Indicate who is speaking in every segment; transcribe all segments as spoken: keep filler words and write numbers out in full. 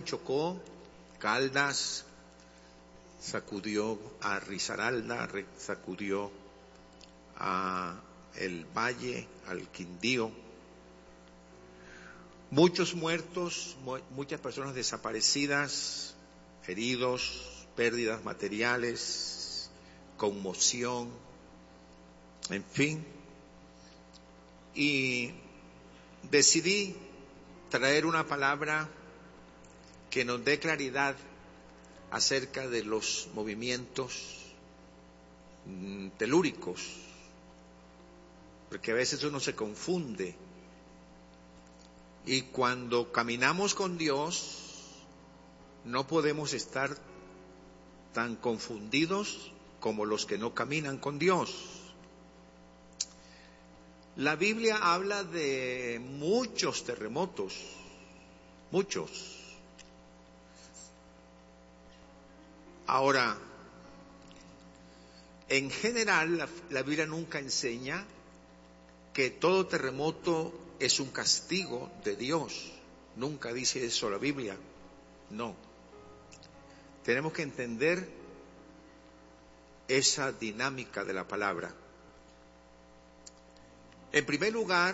Speaker 1: Chocó, Caldas, sacudió a Risaralda, sacudió a el Valle, al Quindío. Muchos muertos, muchas personas desaparecidas, heridos, pérdidas materiales, conmoción, en fin. Y decidí traer una palabra que nos dé claridad acerca de los movimientos telúricos, porque a veces uno se confunde. Y cuando caminamos con Dios, no podemos estar tan confundidos como los que no caminan con Dios. La Biblia habla de muchos terremotos, muchos. Ahora, en general, la, la Biblia nunca enseña que todo terremoto es un castigo de Dios. Nunca dice eso la Biblia. No. Tenemos que entender esa dinámica de la palabra. En primer lugar,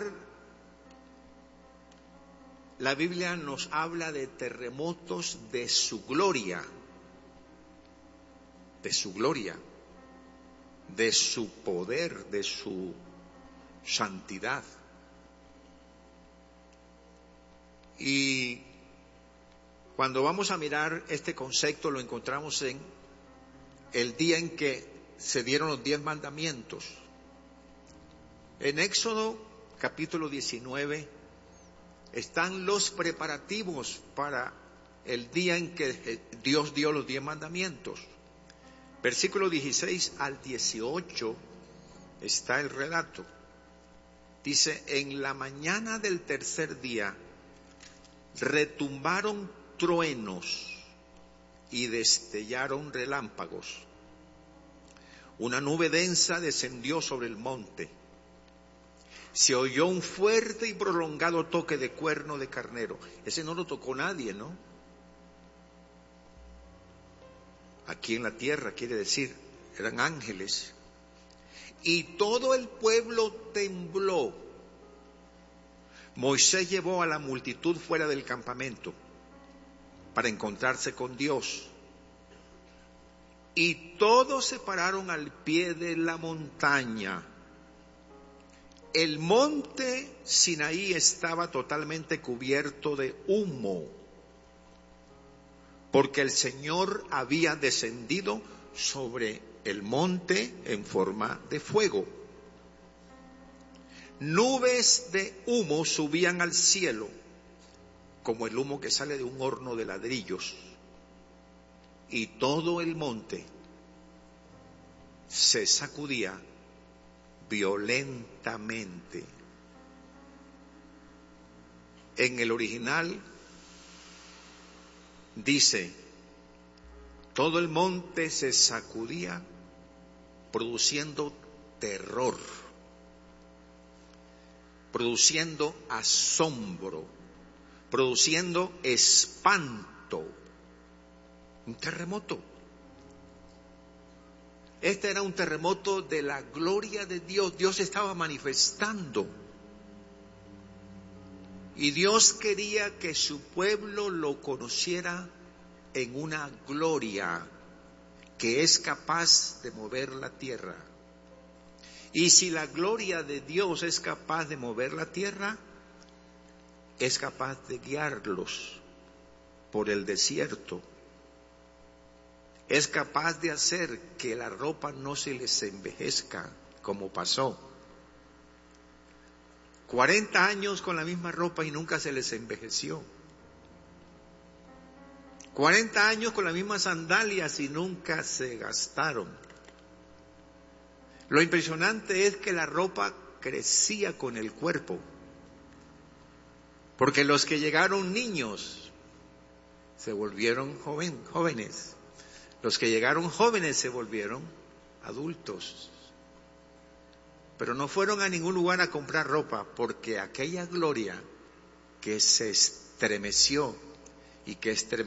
Speaker 1: la Biblia nos habla de terremotos de su gloria, de su gloria, de su poder, de su santidad. Y cuando vamos a mirar este concepto lo encontramos en el día en que se dieron los diez mandamientos. En Éxodo capítulo diecinueve están los preparativos para el día en que Dios dio los diez mandamientos. Versículo dieciséis al dieciocho está el relato. Dice: en la mañana del tercer día retumbaron truenos y destellaron relámpagos. Una nube densa descendió sobre el monte. Se oyó un fuerte y prolongado toque de cuerno de carnero. Ese no lo tocó nadie, ¿no? Aquí en la tierra, quiere decir, eran ángeles. Y todo el pueblo tembló. Moisés llevó a la multitud fuera del campamento para encontrarse con Dios. Y todos se pararon al pie de la montaña. El monte Sinaí estaba totalmente cubierto de humo, porque el Señor había descendido sobre el monte en forma de fuego. Nubes de humo subían al cielo, como el humo que sale de un horno de ladrillos, y todo el monte se sacudía violentamente. En el original dice: todo el monte se sacudía produciendo terror, produciendo asombro, produciendo espanto. Un terremoto. Este era un terremoto de la gloria de Dios. Dios estaba manifestando. Y Dios quería que su pueblo lo conociera en una gloria que es capaz de mover la tierra. Y si la gloria de Dios es capaz de mover la tierra, es capaz de guiarlos por el desierto. Es capaz de hacer que la ropa no se les envejezca, como pasó. cuarenta años con la misma ropa y nunca se les envejeció. cuarenta años con las mismas sandalias y nunca se gastaron. Lo impresionante es que la ropa crecía con el cuerpo. Porque los que llegaron niños se volvieron joven, jóvenes. Los que llegaron jóvenes se volvieron adultos. Pero no fueron a ningún lugar a comprar ropa, porque aquella gloria que se estremeció y que estremeció